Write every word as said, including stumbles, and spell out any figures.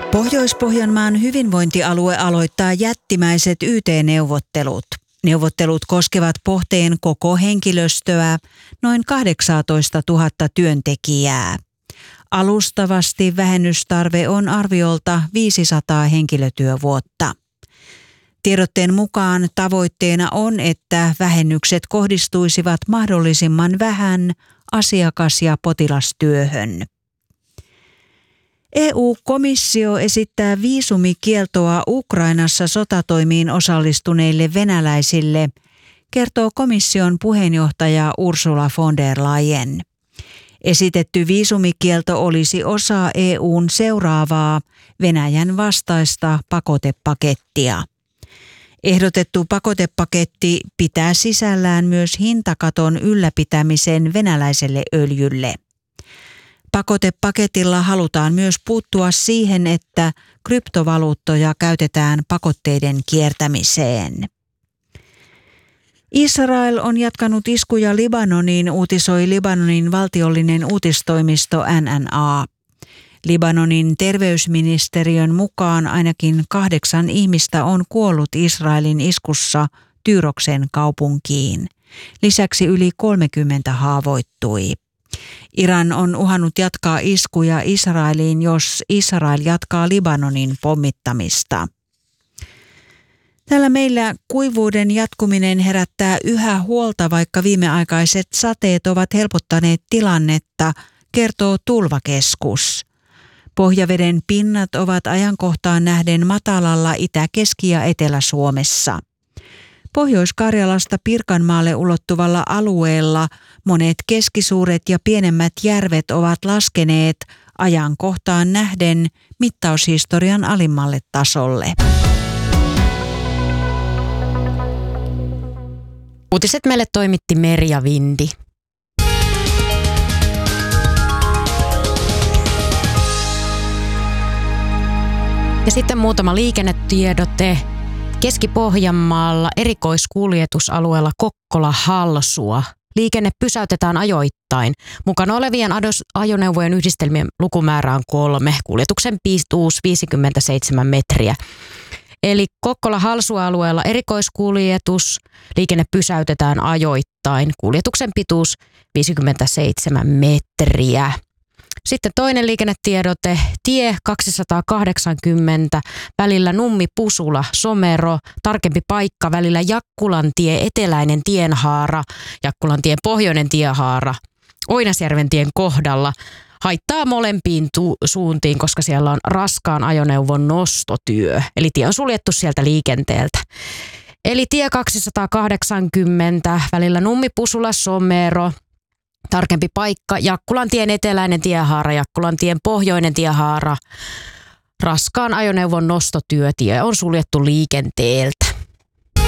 Pohjois-Pohjanmaan hyvinvointialue aloittaa jättimäiset Y T-neuvottelut. Neuvottelut koskevat Pohteen koko henkilöstöä, noin kahdeksantoista tuhatta työntekijää. Alustavasti vähennystarve on arviolta viisisataa henkilötyövuotta. Tiedotteen mukaan tavoitteena on, että vähennykset kohdistuisivat mahdollisimman vähän asiakas- ja potilastyöhön. E U-komissio esittää viisumikieltoa Ukrainassa sotatoimiin osallistuneille venäläisille, kertoo komission puheenjohtaja Ursula von der Leyen. Esitetty viisumikielto olisi osa E U:n seuraavaa Venäjän vastaista pakotepakettia. Ehdotettu pakotepaketti pitää sisällään myös hintakaton ylläpitämisen venäläiselle öljylle. Pakotepaketilla halutaan myös puuttua siihen, että kryptovaluuttoja käytetään pakotteiden kiertämiseen. Israel on jatkanut iskuja Libanoniin, uutisoi Libanonin valtiollinen uutistoimisto N N A. Libanonin terveysministeriön mukaan ainakin kahdeksan ihmistä on kuollut Israelin iskussa Tyroksen kaupunkiin. Lisäksi yli kolmekymmentä haavoittui. Iran on uhannut jatkaa iskuja Israeliin, jos Israel jatkaa Libanonin pommittamista. Täällä meillä kuivuuden jatkuminen herättää yhä huolta, vaikka viimeaikaiset sateet ovat helpottaneet tilannetta, kertoo Tulvakeskus. Pohjaveden pinnat ovat ajankohtaan nähden matalalla Itä-, Keski- ja Etelä-Suomessa. Pohjois-Karjalasta Pirkanmaalle ulottuvalla alueella monet keskisuuret ja pienemmät järvet ovat laskeneet ajankohtaan nähden mittaushistorian alimmalle tasolle. Uutiset meille toimitti Merja Vindi. Ja sitten muutama liikennetiedote. Keski-Pohjanmaalla erikoiskuljetusalueella Kokkola-Halsua. Liikenne pysäytetään ajoittain. Mukana olevien ajoneuvojen yhdistelmien lukumäärä on kolme. Kuljetuksen pituus viisikymmentäseitsemän metriä. Eli Kokkola-Halsua-alueella erikoiskuljetus. Liikenne pysäytetään ajoittain. Kuljetuksen pituus viisikymmentäseitsemän metriä. Sitten toinen liikennetiedote, tie kaksisataakahdeksankymmentä välillä Nummi-Pusula, Somero, tarkempi paikka välillä Jakkulantie, eteläinen tienhaara, Jakkulantien pohjoinen tiehaara, Oinasjärven tien kohdalla. Haittaa molempiin tu- suuntiin, koska siellä on raskaan ajoneuvon nostotyö, eli tie on suljettu sieltä liikenteeltä. Eli tie kaksisataakahdeksankymmentä välillä Nummi-Pusula, Somero, tarkempi paikka, Jakkulantien eteläinen tiehaara, Jakkulantien pohjoinen tiehaara, raskaan ajoneuvon nostotyötie on suljettu liikenteeltä.